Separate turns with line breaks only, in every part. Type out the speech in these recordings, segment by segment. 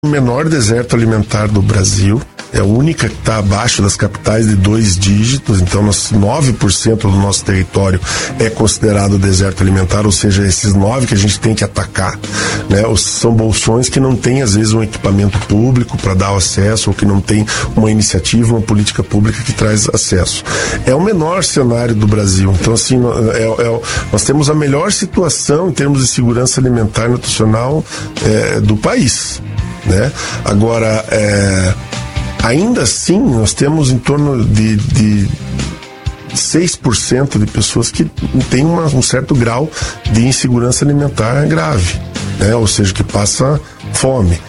o menor deserto alimentar do Brasil. É a única que está abaixo das capitais de 2 dígitos, então 9% do nosso território é considerado deserto alimentar, ou seja, esses 9 que a gente tem que atacar, né? São bolsões que não têm, às vezes, um equipamento público para dar acesso, ou que não tem uma iniciativa, uma política pública que traz acesso. É o menor cenário do Brasil, então assim, nós temos a melhor situação em termos de segurança alimentar e nutricional do país, né? Agora, ainda assim, nós temos em torno de 6% de pessoas que têm um certo grau de insegurança alimentar grave, né? Ou seja, que passa fome.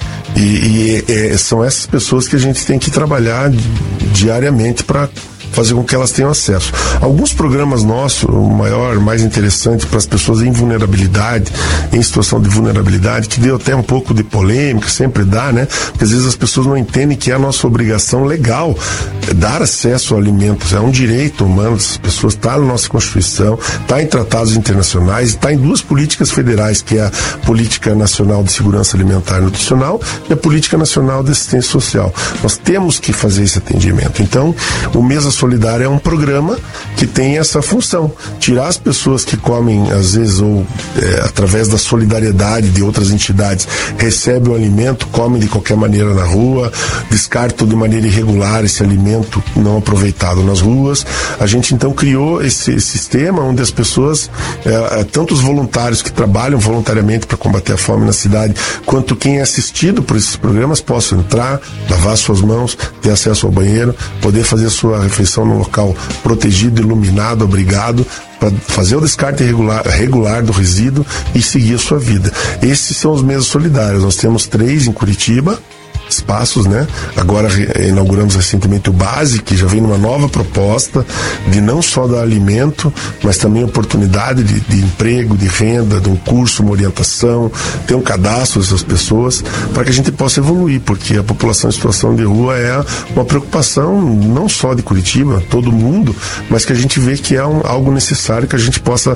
E são essas pessoas que a gente tem que trabalhar diariamente para fazer com que elas tenham acesso. Alguns programas nossos, o maior, mais interessante para as pessoas em vulnerabilidade, em situação de vulnerabilidade, que deu até um pouco de polêmica, sempre dá, né? Porque às vezes as pessoas não entendem que é a nossa obrigação legal dar acesso a alimentos, é um direito humano das pessoas, está na nossa Constituição, está em tratados internacionais, está em 2 políticas federais, que é a Política Nacional de Segurança Alimentar e Nutricional e a Política Nacional de Assistência Social. Nós temos que fazer esse atendimento. Então, o Mesa Solidária é um programa que tem essa função, tirar as pessoas que comem, às vezes, ou através da solidariedade de outras entidades, recebem o alimento, comem de qualquer maneira na rua, descartam de maneira irregular esse alimento não aproveitado nas ruas. A gente então criou esse sistema onde as pessoas, tanto os voluntários que trabalham voluntariamente para combater a fome na cidade, quanto quem é assistido por esses programas, possam entrar, lavar suas mãos, ter acesso ao banheiro, poder fazer a sua refeição num local protegido, iluminado, abrigado, para fazer o descarte regular do resíduo e seguir a sua vida. Esses são os Mesas Solidários. Nós temos 3 em Curitiba, espaços, né? Agora inauguramos recentemente o Base, que já vem numa nova proposta de não só dar alimento, mas também oportunidade de emprego, de renda, de um curso, uma orientação, ter um cadastro dessas pessoas, para que a gente possa evoluir, porque a população em situação de rua é uma preocupação não só de Curitiba, todo mundo, mas que a gente vê que é algo necessário que a gente possa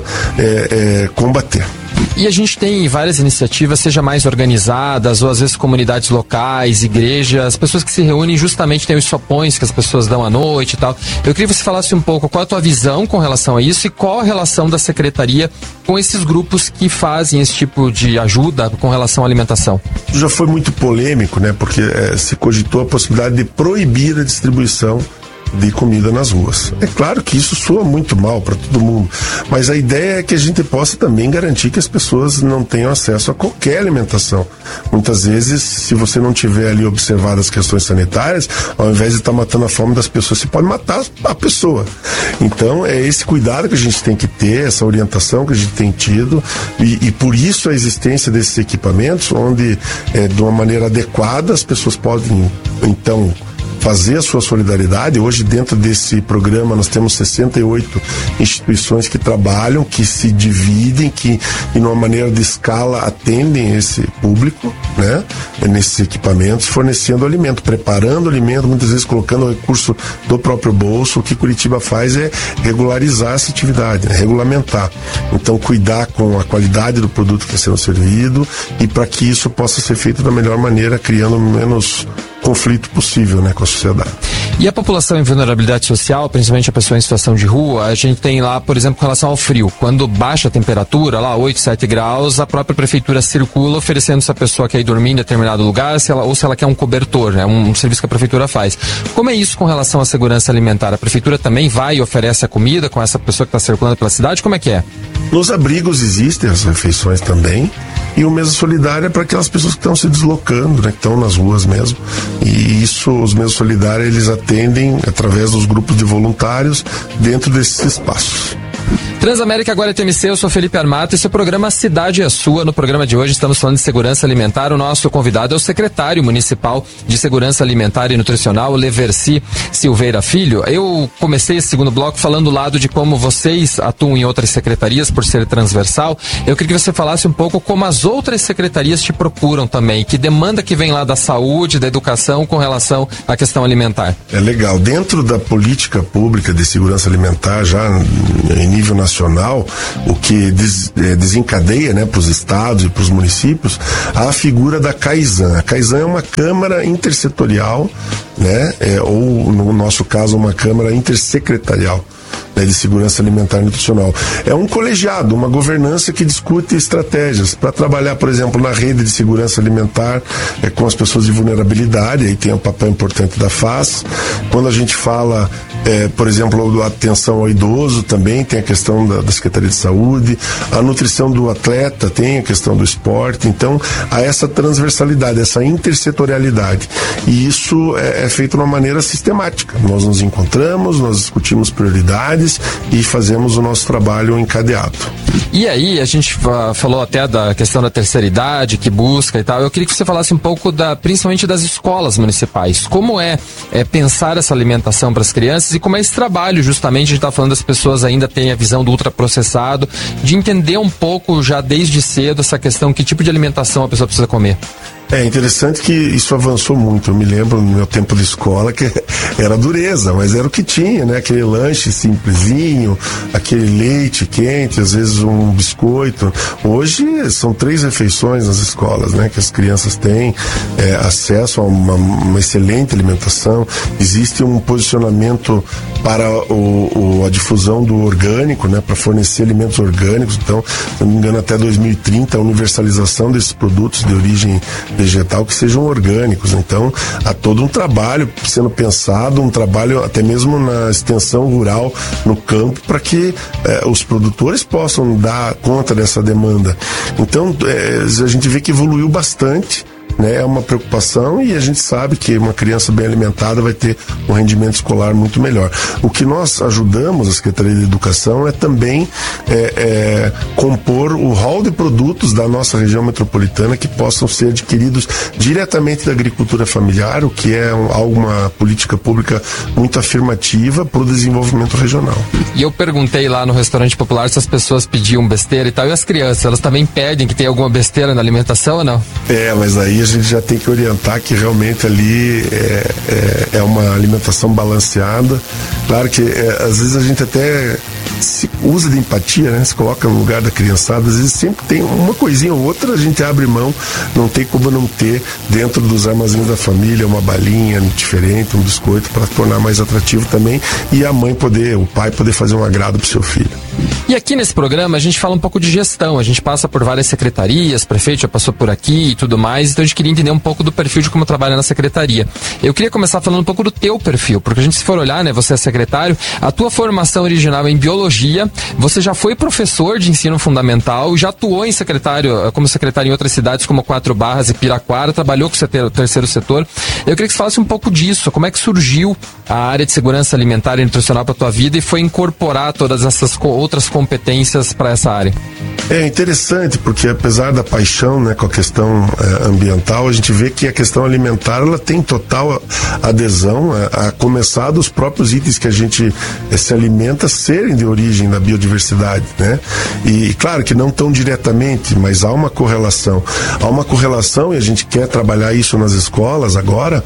combater.
E a gente tem várias iniciativas, seja mais organizadas, ou às vezes comunidades locais, igrejas, pessoas que se reúnem, justamente tem os sopões que as pessoas dão à noite e tal. Eu queria que você falasse um pouco qual a tua visão com relação a isso e qual a relação da Secretaria com esses grupos que fazem esse tipo de ajuda com relação à alimentação.
Já foi muito polêmico, né? Porque se cogitou a possibilidade de proibir a distribuição de comida nas ruas. É claro que isso soa muito mal para todo mundo, mas a ideia é que a gente possa também garantir que as pessoas não tenham acesso a qualquer alimentação. Muitas vezes, se você não tiver ali observado as questões sanitárias, ao invés de estar matando a fome das pessoas, você pode matar a pessoa. Então, é esse cuidado que a gente tem que ter, essa orientação que a gente tem tido, e por isso a existência desses equipamentos, onde, de uma maneira adequada, as pessoas podem, então, fazer a sua solidariedade. Hoje, dentro desse programa, nós temos 68 instituições que trabalham, que se dividem, que, de uma maneira de escala, atendem esse público, né? Nesses equipamentos, fornecendo alimento, preparando alimento, muitas vezes colocando o recurso do próprio bolso. O que Curitiba faz é regularizar essa atividade, né? Regulamentar. Então, cuidar com a qualidade do produto que está sendo servido, e para que isso possa ser feito da melhor maneira, criando menos conflito possível, né, com a sociedade.
E a população em vulnerabilidade social, principalmente a pessoa em situação de rua, a gente tem lá, por exemplo, com relação ao frio. Quando baixa a temperatura, lá 8, 7 graus, a própria prefeitura circula oferecendo se a pessoa quer ir dormir em determinado lugar, se ela quer um cobertor, né, um serviço que a prefeitura faz. Como é isso com relação à segurança alimentar? A prefeitura também vai e oferece a comida com essa pessoa que está circulando pela cidade? Como é que é?
Nos abrigos existem as refeições também, e o Mesa Solidária é para aquelas pessoas que estão se deslocando, né, que estão nas ruas mesmo. E isso, os Mesas Solidários, eles atendem através dos grupos de voluntários dentro desses espaços.
Transamérica agora é TMC, eu sou Felipe Armato, esse é o programa Cidade é Sua. No programa de hoje estamos falando de segurança alimentar. O nosso convidado é o secretário municipal de Segurança Alimentar e Nutricional, Leverci Silveira Filho. Eu comecei esse segundo bloco falando do lado de como vocês atuam em outras secretarias por ser transversal. Eu queria que você falasse um pouco como as outras secretarias te procuram também, que demanda que vem lá da saúde, da educação com relação à questão alimentar.
É legal, dentro da política pública de segurança alimentar, já em nível nacional, nutricional, o que desencadeia, né, para os estados e para os municípios, a figura da CAISAN. A CAISAN é uma câmara intersetorial, né, ou no nosso caso uma câmara intersecretarial, né, de segurança alimentar e nutricional. É um colegiado, uma governança que discute estratégias para trabalhar, por exemplo, na rede de segurança alimentar com as pessoas de vulnerabilidade. Aí tem um papel importante da FAS. Quando a gente fala, por exemplo, da atenção ao idoso, também tem a questão da Secretaria de Saúde. A nutrição do atleta tem a questão do esporte. Então, há essa transversalidade, essa intersetorialidade. E isso é feito de uma maneira sistemática. Nós nos encontramos, nós discutimos prioridades e fazemos o nosso trabalho encadeado.
E aí, a gente falou até da questão da terceira idade, que busca e tal. Eu queria que você falasse um pouco principalmente das escolas municipais. Como é pensar essa alimentação para as crianças e como é esse trabalho, justamente, a gente está falando das pessoas ainda têm a visão do ultraprocessado, de entender um pouco já desde cedo essa questão, que tipo de alimentação a pessoa precisa comer.
É interessante que isso avançou muito. Eu me lembro no meu tempo de escola que era dureza, mas era o que tinha, né? Aquele lanche simplesinho, aquele leite quente, às vezes um biscoito. Hoje são 3 refeições nas escolas, né? Que as crianças têm acesso a uma excelente alimentação. Existe um posicionamento para a difusão do orgânico, né? Para fornecer alimentos orgânicos. Então, se não me engano, até 2030 a universalização desses produtos de origem vegetal que sejam orgânicos. Então, há todo um trabalho sendo pensado, um trabalho até mesmo na extensão rural, no campo, para que os produtores possam dar conta dessa demanda. Então, a gente vê que evoluiu bastante, né? É uma preocupação e a gente sabe que uma criança bem alimentada vai ter um rendimento escolar muito melhor. O que nós ajudamos a Secretaria de Educação é também compor o hall de produtos da nossa região metropolitana que possam ser adquiridos diretamente da agricultura familiar, o que é uma política pública muito afirmativa para o desenvolvimento regional.
E eu perguntei lá no restaurante popular se as pessoas pediam besteira e tal, e as crianças, elas também pedem que tenha alguma besteira na alimentação ou não?
Mas aí a gente já tem que orientar que realmente ali é uma alimentação balanceada. Claro que às vezes a gente até se usa de empatia, né? Se coloca no lugar da criançada, às vezes sempre tem uma coisinha ou outra, a gente abre mão, não tem como não ter dentro dos armazéns da família uma balinha diferente, um biscoito, para tornar mais atrativo também, e o pai poder fazer um agrado pro seu filho.
E aqui nesse programa a gente fala um pouco de gestão, a gente passa por várias secretarias, prefeito já passou por aqui e tudo mais, então a gente queria entender um pouco do perfil de como trabalha na secretaria. Eu queria começar falando um pouco do teu perfil, porque a gente, se for olhar, né, você é secretário, a tua formação original é em biologia, você já foi professor de ensino fundamental, já atuou como secretário em outras cidades como Quatro Barras e Piraquara, trabalhou com o terceiro setor. Eu queria que você falasse um pouco disso, como é que surgiu a área de segurança alimentar e nutricional para a tua vida e foi incorporar todas essas outras competências para essa área.
É interessante porque, apesar da paixão, né, com a questão ambiental, a gente vê que a questão alimentar ela tem total adesão, a começar dos próprios itens que a gente se alimenta serem de origem da biodiversidade, né? E claro que não tão diretamente, mas há uma correlação. Há uma correlação, e a gente quer trabalhar isso nas escolas agora,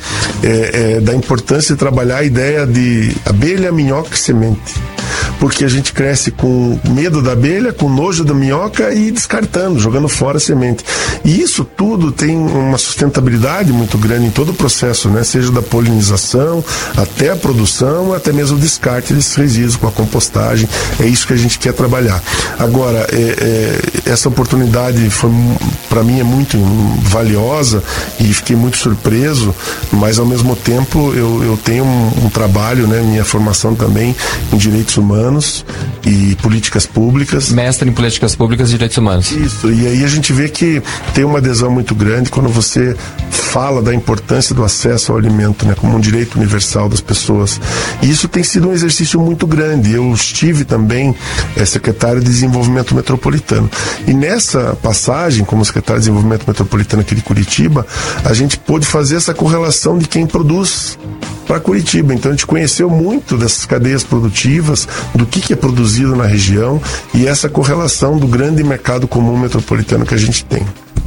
da importância de trabalhar a ideia de abelha, minhoca e semente. Porque a gente cresce com medo da abelha, com nojo da minhoca e descartando, jogando fora a semente. E isso tudo tem uma sustentabilidade muito grande em todo o processo, né? Seja da polinização, até a produção, até mesmo o descarte desses resíduos com a compostagem. É isso que a gente quer trabalhar. Agora, essa oportunidade para mim é muito valiosa e fiquei muito surpreso, mas ao mesmo tempo eu tenho um trabalho, né? Minha formação também em direitos humanos e políticas públicas.
Mestre em políticas públicas e direitos humanos.
Isso, e aí a gente vê que tem uma adesão muito grande quando você fala da importância do acesso ao alimento, né, como um direito universal das pessoas. E isso tem sido um exercício muito grande. Eu estive também secretário de Desenvolvimento Metropolitano. E nessa passagem, como secretário de Desenvolvimento Metropolitano aqui de Curitiba, a gente pôde fazer essa correlação de quem produz para Curitiba. Então a gente conheceu muito dessas cadeias produtivas, do que é produzido na região e essa correlação do grande mercado comum metropolitano que a gente tem.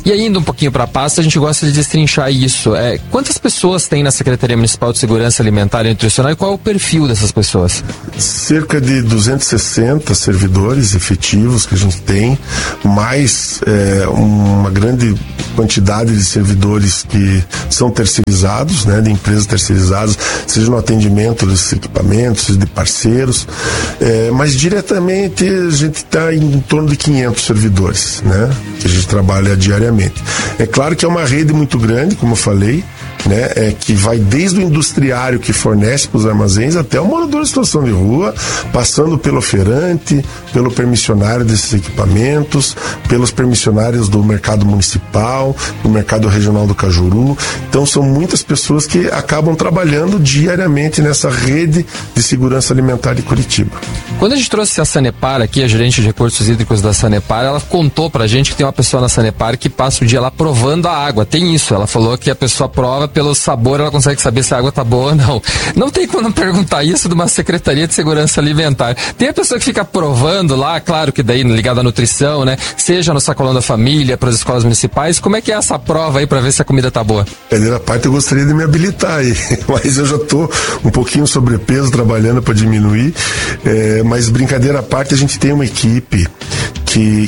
E ainda um pouquinho para a pasta, a gente gosta de destrinchar isso. Quantas pessoas tem na Secretaria Municipal de Segurança Alimentar e Nutricional e qual é o perfil dessas pessoas?
Cerca de 260 servidores efetivos que a gente tem, mais uma grande quantidade de servidores que são terceirizados, né, de empresas terceirizadas, seja no atendimento desses equipamentos, de parceiros, mas diretamente a gente está em torno de 500 servidores, né, que a gente trabalha diariamente. É claro que é uma rede muito grande, como eu falei, né, que vai desde o industriário que fornece para os armazéns até o morador em situação de rua, passando pelo oferante, pelo permissionário desses equipamentos, pelos permissionários do mercado municipal, do mercado regional do Cajuru. Então são muitas pessoas que acabam trabalhando diariamente nessa rede de segurança alimentar de Curitiba.
Quando a gente trouxe a Sanepar aqui, a gerente de recursos hídricos da Sanepar, ela contou pra gente que tem uma pessoa na Sanepar que passa o dia lá provando a água. Tem isso, ela falou que a pessoa prova pelo sabor, ela consegue saber se a água tá boa ou não. Não tem como perguntar isso de uma Secretaria de Segurança Alimentar. Tem a pessoa que fica provando lá, claro que daí ligado à nutrição, né? Seja no Sacolão da Família, para as escolas municipais. Como é que é essa prova aí para ver se a comida tá boa?
Primeira parte eu gostaria de me habilitar aí, mas eu já tô um pouquinho sobrepeso trabalhando para diminuir, mas brincadeira à parte, a gente tem uma equipe que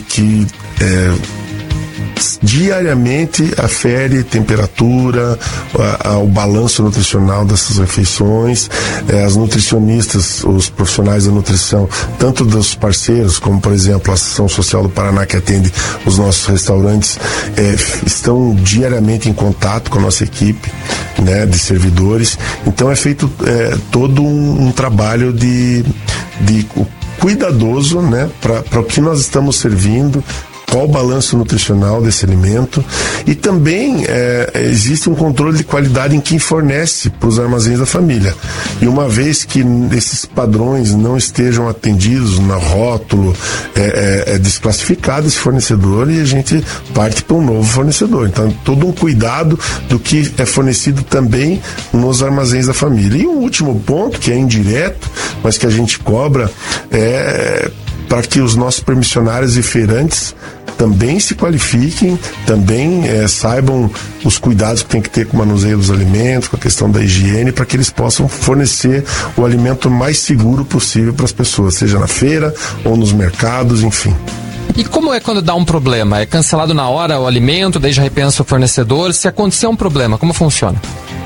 diariamente afere temperatura, o balanço nutricional dessas refeições. As nutricionistas, os profissionais da nutrição, tanto dos parceiros, como por exemplo a Ação Social do Paraná, que atende os nossos restaurantes, estão diariamente em contato com a nossa equipe, né, de servidores. Então é feito todo um trabalho de cuidadoso, né, para o que nós estamos servindo, qual o balanço nutricional desse alimento, e também existe um controle de qualidade em quem fornece para os armazéns da família. E uma vez que esses padrões não estejam atendidos no rótulo, é desclassificado esse fornecedor e a gente parte para um novo fornecedor. Então, todo um cuidado do que é fornecido também nos armazéns da família. E um último ponto, que é indireto, mas que a gente cobra, para que os nossos permissionários e feirantes também se qualifiquem, também saibam os cuidados que tem que ter com o manuseio dos alimentos, com a questão da higiene, para que eles possam fornecer o alimento mais seguro possível para as pessoas, seja na feira ou nos mercados, enfim.
E como é quando dá um problema? É cancelado na hora o alimento, daí já repensa o fornecedor? Se acontecer um problema, como funciona?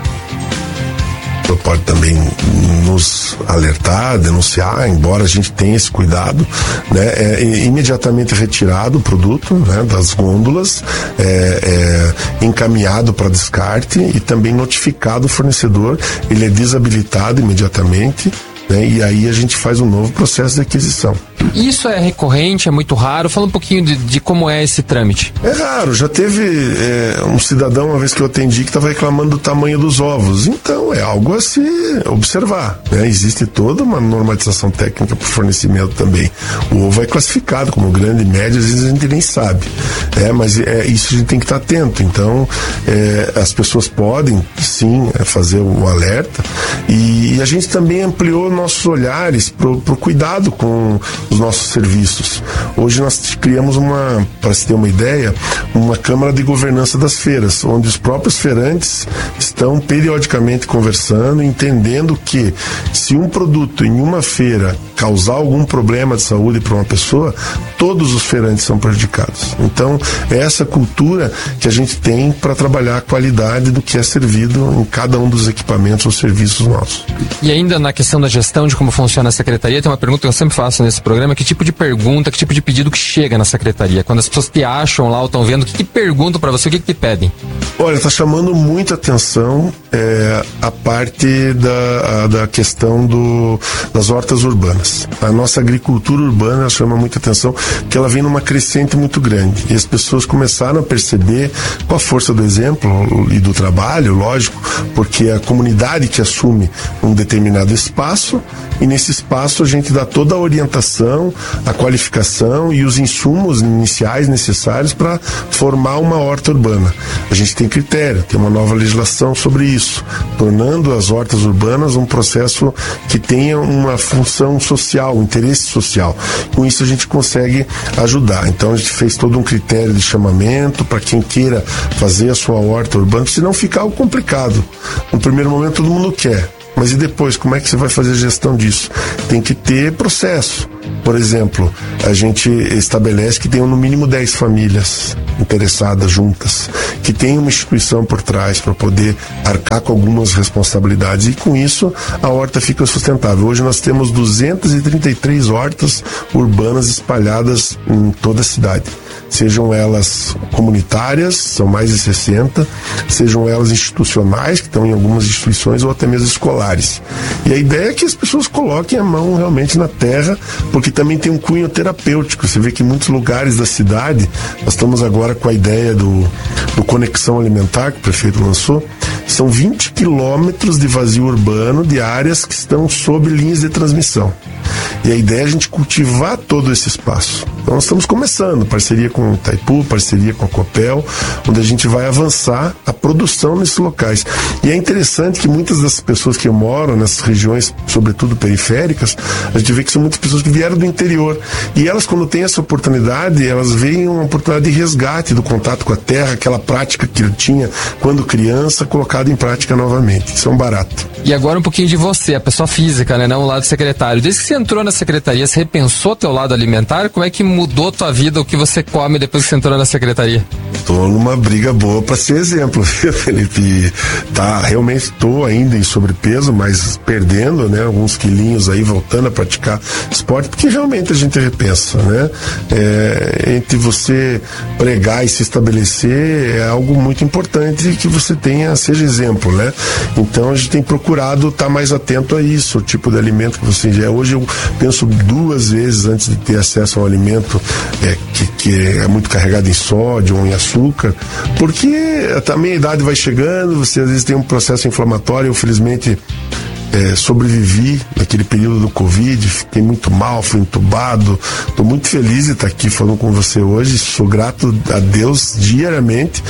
Pode também nos alertar, denunciar, embora a gente tenha esse cuidado, né? Imediatamente retirado o produto, né, das gôndolas, encaminhado para descarte e também notificado o fornecedor, ele é desabilitado imediatamente, né, e aí a gente faz um novo processo de aquisição.
Isso é recorrente, é muito raro? Fala um pouquinho de como é esse trâmite.
É raro, já teve um cidadão, uma vez que eu atendi, que estava reclamando do tamanho dos ovos. Então, é algo a se observar, né? Existe toda uma normatização técnica para o fornecimento também. O ovo é classificado como grande e médio, às vezes a gente nem sabe. Mas isso a gente tem que estar atento. Então, as pessoas podem, sim, fazer o alerta. E a gente também ampliou nossos olhares para o cuidado com os nossos serviços. Hoje nós criamos para se ter uma ideia, uma Câmara de Governança das Feiras, onde os próprios feirantes estão periodicamente conversando, entendendo que se um produto em uma feira causar algum problema de saúde para uma pessoa, todos os feirantes são prejudicados. Então, é essa cultura que a gente tem para trabalhar a qualidade do que é servido em cada um dos equipamentos ou serviços nossos.
E ainda na questão da gestão de como funciona a secretaria, tem uma pergunta que eu sempre faço nesse programa: que tipo de pergunta, que tipo de pedido que chega na secretaria? Quando as pessoas te acham lá ou estão vendo, o que perguntam para você, o que te pedem?
Olha, está chamando muita atenção a parte da questão das hortas urbanas. A nossa agricultura urbana chama muita atenção, porque ela vem numa crescente muito grande. E as pessoas começaram a perceber, com a força do exemplo e do trabalho, lógico, porque a comunidade que assume um determinado espaço, e nesse espaço a gente dá toda a orientação, a qualificação e os insumos iniciais necessários para formar uma horta urbana. A gente tem critério, tem uma nova legislação atenção sobre isso, tornando as hortas urbanas um processo que tenha uma função social, um interesse social. Com isso a gente consegue ajudar. Então a gente fez todo um critério de chamamento para quem queira fazer a sua horta urbana, senão fica algo complicado. No primeiro momento todo mundo quer, mas e depois, como é que você vai fazer a gestão disso? Tem que ter processo. Por exemplo, a gente estabelece que tenham no mínimo 10 famílias interessadas juntas, que tenha uma instituição por trás para poder arcar com algumas responsabilidades, e com isso a horta fica sustentável. Hoje nós temos 233 hortas urbanas espalhadas em toda a cidade. Sejam elas comunitárias, são mais de 60, sejam elas institucionais, que estão em algumas instituições, ou até mesmo escolares. E a ideia é que as pessoas coloquem a mão realmente na terra, porque também tem um cunho terapêutico. Você vê que em muitos lugares da cidade, nós estamos agora com a ideia do Conexão Alimentar, que o prefeito lançou, são 20 quilômetros de vazio urbano de áreas que estão sob linhas de transmissão. E a ideia é a gente cultivar todo esse espaço. Então nós estamos começando, parceria com o Itaipu, parceria com a Copel, onde a gente vai avançar a produção nesses locais. E é interessante que muitas das pessoas que moram nessas regiões, sobretudo periféricas, a gente vê que são muitas pessoas que vieram do interior. E elas, quando têm essa oportunidade, elas veem uma oportunidade de resgate do contato com a terra, aquela prática que ele tinha quando criança, colocada em prática novamente. Isso é um barato.
E agora um pouquinho de você, a pessoa física, né? Não o lado secretário. Desde que você entrou na secretaria, você repensou teu lado alimentar? Como é que mudou tua vida, o que você come depois que você entrou na secretaria?
Tô numa briga boa para ser exemplo, viu, Felipe? Realmente tô ainda em sobrepeso, mas perdendo, né, alguns quilinhos aí, voltando a praticar esporte, porque realmente a gente repensa, né? Entre você pregar e se estabelecer é algo muito importante que você seja exemplo, né? Então a gente tem procurado estar mais atento a isso, o tipo de alimento que você ingere. Hoje eu penso 2 vezes antes de ter acesso a um alimento que é muito carregado em sódio ou em açúcar, porque também a idade vai chegando, você às vezes tem um processo inflamatório. Eu felizmente sobrevivi naquele período do Covid, fiquei muito mal, fui entubado. Estou muito feliz de estar aqui falando com você hoje, sou grato a Deus diariamente.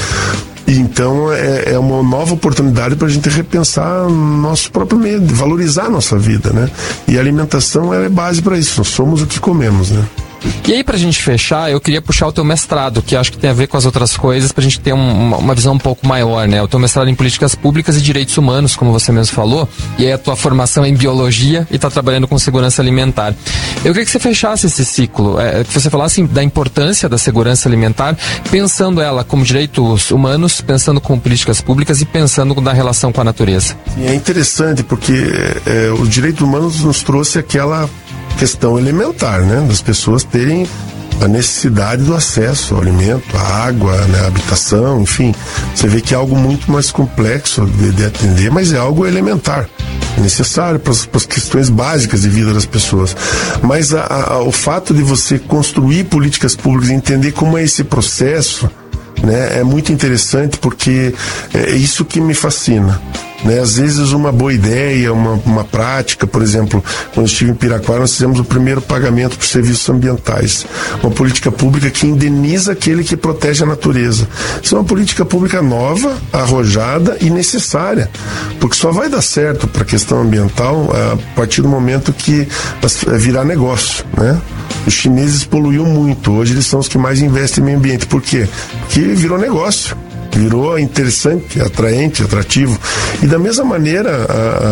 Então é uma nova oportunidade para a gente repensar nosso próprio meio, valorizar a nossa vida, né? E a alimentação é base para isso, nós somos o que comemos, né?
E aí, pra gente fechar, eu queria puxar o teu mestrado, que acho que tem a ver com as outras coisas, pra gente ter uma visão um pouco maior, né? O teu mestrado em Políticas Públicas e Direitos Humanos, como você mesmo falou, e aí a tua formação é em Biologia e tá trabalhando com segurança alimentar. Eu queria que você fechasse esse ciclo, que você falasse da importância da segurança alimentar, pensando ela como direitos humanos, pensando como políticas públicas e pensando na relação com a natureza.
E é interessante porque os direitos humanos nos trouxe aquela questão elementar, né? Das pessoas terem a necessidade do acesso ao alimento, à água, né? À habitação, enfim. Você vê que é algo muito mais complexo de atender, mas é algo elementar, necessário para as questões básicas de vida das pessoas. Mas o fato de você construir políticas públicas e entender como é esse processo, né? É muito interessante, porque é isso que me fascina. Né? Às vezes uma boa ideia, uma prática, por exemplo, quando eu estive em Piraquara, nós fizemos o primeiro pagamento por serviços ambientais, uma política pública que indeniza aquele que protege a natureza. Isso é uma política pública nova, arrojada e necessária, porque só vai dar certo para a questão ambiental a partir do momento que virar negócio, né? Os chineses poluíam muito, hoje eles são os que mais investem em meio ambiente. Por quê? Porque virou negócio, virou interessante, atraente, atrativo. E da mesma maneira,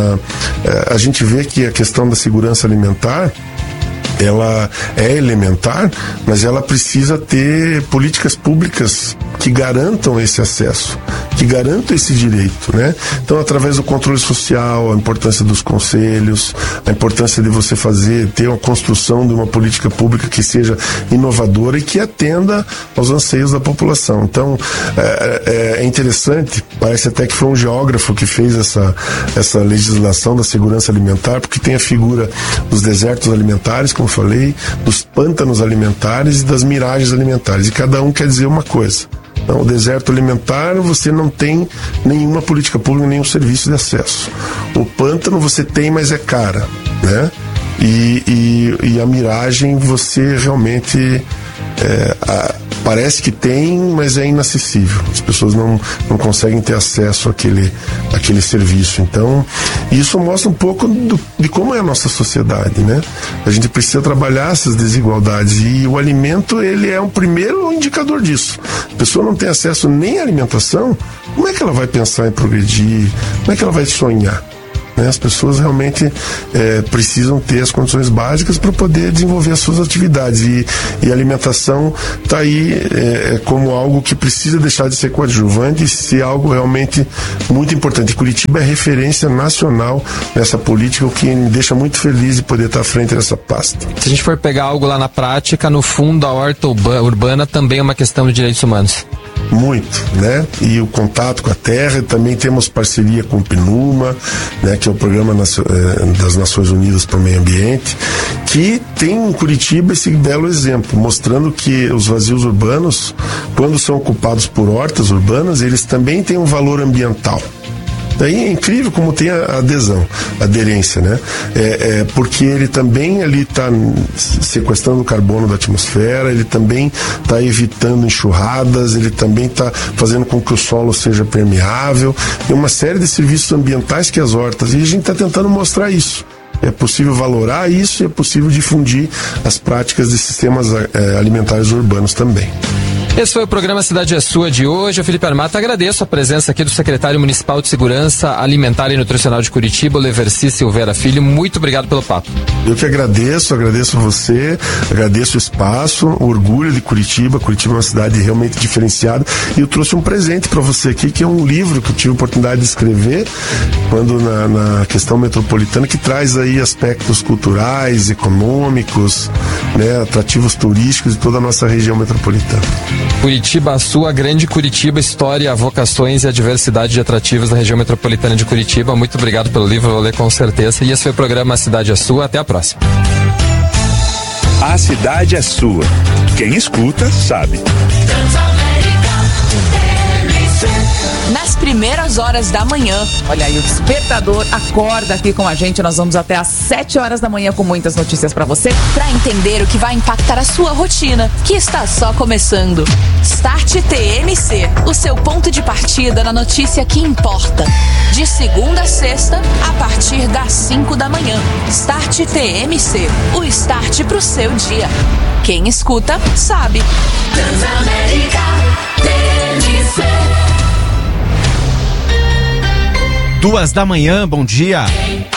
a gente vê que a questão da segurança alimentar, ela é elementar, mas ela precisa ter políticas públicas que garantam esse acesso, que garantam esse direito, né? Então, através do controle social, a importância dos conselhos, a importância de você ter uma construção de uma política pública que seja inovadora e que atenda aos anseios da população. Então, é interessante, parece até que foi um geógrafo que fez essa legislação da segurança alimentar, porque tem a figura dos desertos alimentares, como eu falei, dos pântanos alimentares e das miragens alimentares, e cada um quer dizer uma coisa. Então, o deserto alimentar, você não tem nenhuma política pública, nenhum serviço de acesso. O pântano você tem, mas é cara, né? E a miragem, você realmente parece que tem, mas é inacessível. As pessoas não conseguem ter acesso àquele serviço. Então, isso mostra um pouco de como é a nossa sociedade, né? A gente precisa trabalhar essas desigualdades e o alimento, ele é um primeiro indicador disso. A pessoa não tem acesso nem à alimentação, como é que ela vai pensar em progredir? Como é que ela vai sonhar? As pessoas realmente precisam ter as condições básicas para poder desenvolver as suas atividades e a alimentação está aí como algo que precisa deixar de ser coadjuvante e ser algo realmente muito importante. Curitiba é referência nacional nessa política, o que me deixa muito feliz de poder estar à frente dessa pasta.
Se a gente for pegar algo lá na prática, no fundo a horta urbana também é uma questão de direitos humanos.
Muito, né? E o contato com a terra, também temos parceria com o PNUMA, né? Que é o Programa das Nações Unidas para o Meio Ambiente, que tem em Curitiba esse belo exemplo, mostrando que os vazios urbanos, quando são ocupados por hortas urbanas, eles também têm um valor ambiental. Daí é incrível como tem a aderência, né? Porque ele também ali está sequestrando o carbono da atmosfera, ele também está evitando enxurradas, ele também está fazendo com que o solo seja permeável. Tem uma série de serviços ambientais que as hortas, e a gente está tentando mostrar isso. É possível valorar isso e é possível difundir as práticas de sistemas alimentares urbanos também.
Esse foi o programa Cidade é Sua de hoje. Eu, Felipe Armato, agradeço a presença aqui do secretário municipal de Segurança Alimentar e Nutricional de Curitiba, Leverci Silveira Filho. Muito obrigado pelo papo.
Eu que agradeço você, agradeço o espaço, o orgulho de Curitiba. Curitiba é uma cidade realmente diferenciada. E eu trouxe um presente para você aqui, que é um livro que eu tive a oportunidade de escrever quando na questão metropolitana, que traz aí aspectos culturais, econômicos, né, atrativos turísticos de toda a nossa região metropolitana.
Curitiba a Sua, grande Curitiba, história, vocações e a diversidade de atrativos da região metropolitana de Curitiba. Muito obrigado pelo livro, vou ler com certeza. E esse foi o programa Cidade é Sua. Até a próxima.
A cidade é sua. Quem escuta, sabe.
Nas primeiras horas da manhã. Olha aí, o despertador acorda aqui com a gente. Nós vamos até às 7 horas da manhã com muitas notícias pra você, pra entender o que vai impactar a sua rotina, que está só começando. Start TMC, o seu ponto de partida na notícia que importa. De segunda a sexta, a partir das 5 da manhã. Start TMC, o start pro seu dia. Quem escuta, sabe. Transamérica TMC.
2 da manhã, bom dia.